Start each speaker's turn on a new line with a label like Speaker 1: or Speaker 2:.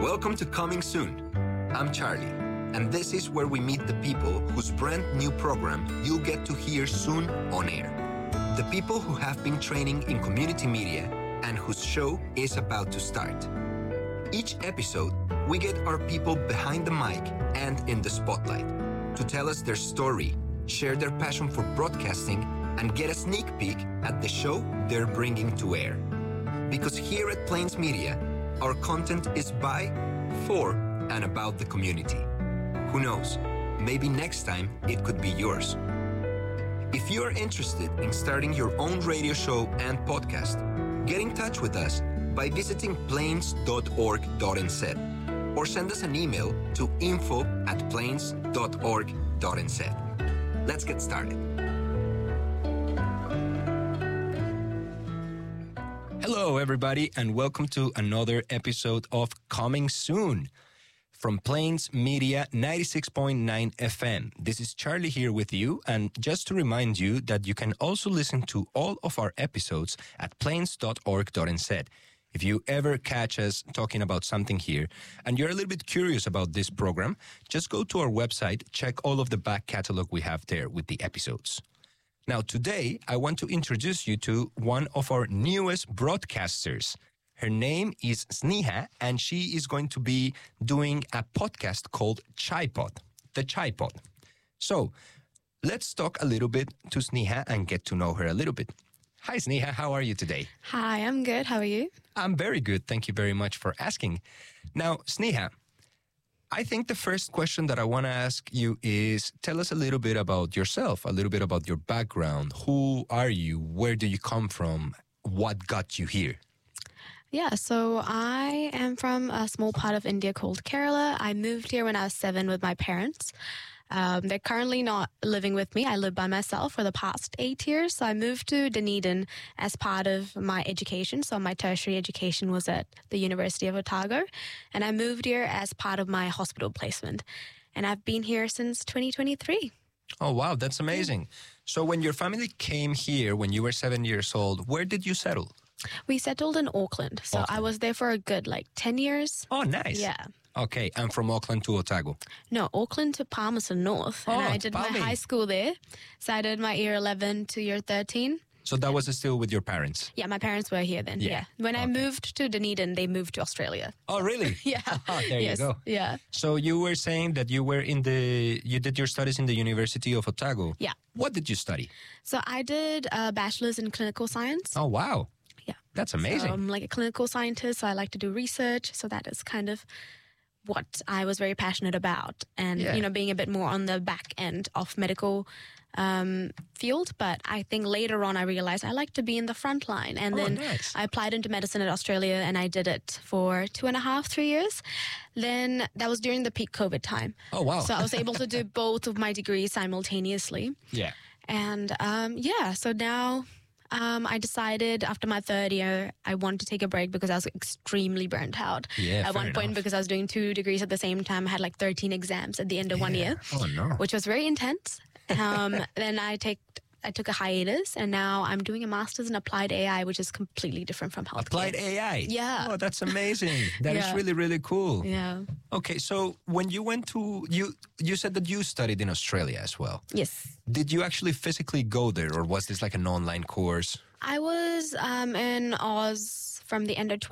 Speaker 1: Welcome to Coming Soon. I'm Charlie, and this is where we meet the people whose brand new program you'll get to hear soon on air. The people who have been training in community media and whose show is about to start. Each episode, we get our people behind the mic and in the spotlight to tell us their story, share their passion for broadcasting, and get a sneak peek at the show they're bringing to air. Because here at Plains Media, our content is by, for, and about the community. Who knows? Maybe next time it could be yours. If you're interested in starting your own radio show and podcast, get in touch with us by visiting plains.org.nz or send us an email to info@plains.org.nz. Let's get started. Hello, everybody, and welcome to another episode of Coming Soon from Plains Media 96.9 FM. This is Charlie here with you, and just to remind you that you can also listen to all of our episodes at plains.org.nz. If you ever catch us talking about something here and you're a little bit curious about this program, just go to our website, check all of the back catalog we have there with the episodes. Now, today, I want to introduce you to one of our newest broadcasters. Her name is Sneha, and she is going to be doing a podcast called Chai-Pod, The Chai-Pod. So, let's talk a little bit to Sneha and get to know her a little bit. Hi, Sneha. How are you today?
Speaker 2: Hi, I'm good. How are you?
Speaker 1: I'm very good. Thank you very much for asking. Now, Sneha, I think the first question that I want to ask you is, tell us a little bit about yourself, a little bit about your background. Who are you? Where do you come from? What got you here?
Speaker 2: Yeah, so I am from a small part of India called Kerala. I moved here when I was 7 with my parents. They're currently not living with me. I live by myself for the past 8 years. So I moved to Dunedin as part of my education. So my tertiary education was at the University of Otago. And I moved here as part of my hospital placement. And I've been here since 2023.
Speaker 1: Oh, wow. That's amazing. So when your family came here when you were 7 years old, where did you settle?
Speaker 2: We settled in Auckland. So I was there for a good 10 years.
Speaker 1: Oh, nice.
Speaker 2: Yeah.
Speaker 1: Okay, and from Auckland to Otago?
Speaker 2: No, Auckland to Palmerston North.
Speaker 1: Oh,
Speaker 2: and I did
Speaker 1: Palmy.
Speaker 2: my high school there. So I did my year 11 to year 13.
Speaker 1: So that was still with your parents?
Speaker 2: Yeah, my parents were here then. Yeah. When I moved to Dunedin, they moved to Australia.
Speaker 1: Oh, really?
Speaker 2: Yeah.
Speaker 1: There you go.
Speaker 2: Yeah.
Speaker 1: So you were saying that you did your studies in the University of Otago.
Speaker 2: Yeah.
Speaker 1: What did you study?
Speaker 2: So I did a bachelor's in clinical science.
Speaker 1: Oh, wow.
Speaker 2: Yeah.
Speaker 1: That's amazing.
Speaker 2: So I'm like a clinical scientist, so I like to do research. So that is kind of what I was very passionate about, and being a bit more on the back end of medical field. But I think later on I realized I like to be in the front line, and then
Speaker 1: nice.
Speaker 2: I applied into medicine at Australia, and I did it for 2.5, 3 years. Then that was during the peak COVID time.
Speaker 1: Oh, wow.
Speaker 2: So I was able to do both of my degrees simultaneously.
Speaker 1: Yeah.
Speaker 2: And so now I decided after my 3rd year, I wanted to take a break because I was extremely burnt out.
Speaker 1: Yeah,
Speaker 2: at one point,
Speaker 1: enough.
Speaker 2: because I was doing 2 degrees at the same time, I had 13 exams at the end of 1 year,
Speaker 1: Oh, no.
Speaker 2: which was very intense. Then I took a hiatus, and now I'm doing a master's in applied AI, which is completely different from healthcare.
Speaker 1: Applied AI?
Speaker 2: Yeah.
Speaker 1: Oh, that's amazing. That is
Speaker 2: Yeah.
Speaker 1: really, really cool.
Speaker 2: Yeah.
Speaker 1: Okay, so when you went to, you said that you studied in Australia as well.
Speaker 2: Yes.
Speaker 1: Did you actually physically go there, or was this like an online course?
Speaker 2: I was in Oz from the end of